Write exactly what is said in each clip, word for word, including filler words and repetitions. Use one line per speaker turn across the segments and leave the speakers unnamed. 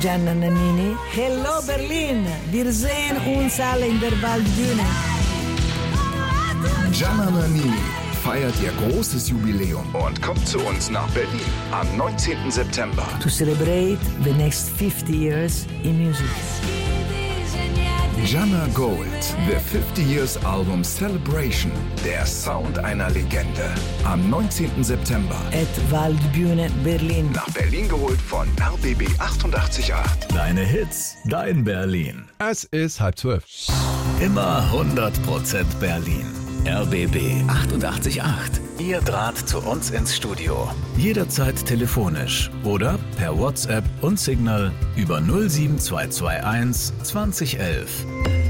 Gianna Nannini. Hello Berlin, wir sehen uns alle in der Waldbühne.
Gianna Nannini feiert ihr großes Jubiläum und kommt zu uns nach Berlin am neunzehnten September.
To celebrate the next fifty years in music.
Gianna Gold, The fifty Years Album Celebration, der Sound einer Legende. Am neunzehnten September.
At Waldbühne Berlin.
Nach Berlin geholt von R B B achtundachtzig Komma acht.
Deine Hits, dein Berlin.
Es ist halb zwölf.
Immer hundert Prozent Berlin. R B B achtundachtzig Komma acht. Ihr Draht zu uns ins Studio. Jederzeit telefonisch oder per WhatsApp und Signal über null sieben zwei zwei eins zwanzig elf.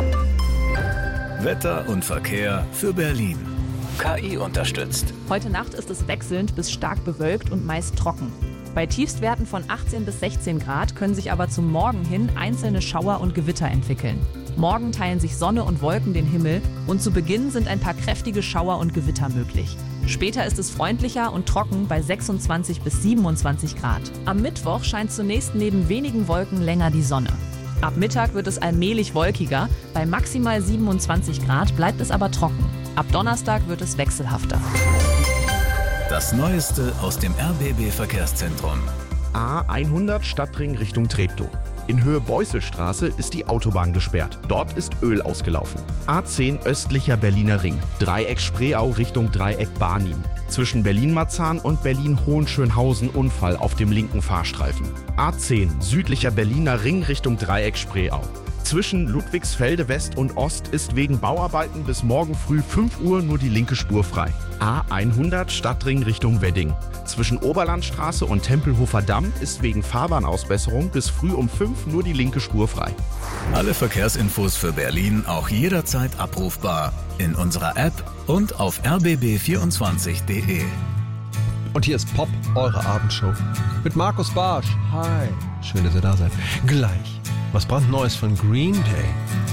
Wetter und Verkehr für Berlin. K I unterstützt.
Heute Nacht ist es wechselnd bis stark bewölkt und meist trocken. Bei Tiefstwerten von achtzehn bis sechzehn Grad können sich aber zum Morgen hin einzelne Schauer und Gewitter entwickeln. Morgen teilen sich Sonne und Wolken den Himmel und zu Beginn sind ein paar kräftige Schauer und Gewitter möglich. Später ist es freundlicher und trocken bei sechsundzwanzig bis siebenundzwanzig Grad. Am Mittwoch scheint zunächst neben wenigen Wolken länger die Sonne. Ab Mittag wird es allmählich wolkiger, bei maximal siebenundzwanzig Grad bleibt es aber trocken. Ab Donnerstag wird es wechselhafter.
Das Neueste aus dem R B B-Verkehrszentrum.
A hundert Stadtring Richtung Treptow. In Höhe Beusselstraße ist die Autobahn gesperrt. Dort ist Öl ausgelaufen. A zehn östlicher Berliner Ring. Dreieck Spreeau Richtung Dreieck Barnim. Zwischen Berlin-Marzahn und Berlin-Hohenschönhausen Unfall auf dem linken Fahrstreifen. A zehn südlicher Berliner Ring Richtung Dreieck Spreeau. Zwischen Ludwigsfelde West und Ost ist wegen Bauarbeiten bis morgen früh fünf Uhr nur die linke Spur frei. A hundert Stadtring Richtung Wedding. Zwischen Oberlandstraße und Tempelhofer Damm ist wegen Fahrbahnausbesserung bis früh um fünf nur die linke Spur frei.
Alle Verkehrsinfos für Berlin auch jederzeit abrufbar in unserer App und auf r b b vierundzwanzig punkt d e.
Und hier ist Pop, eure Abendshow. Mit Markus Barsch. Hi. Schön, dass ihr da seid. Gleich was brandneues von Green Day.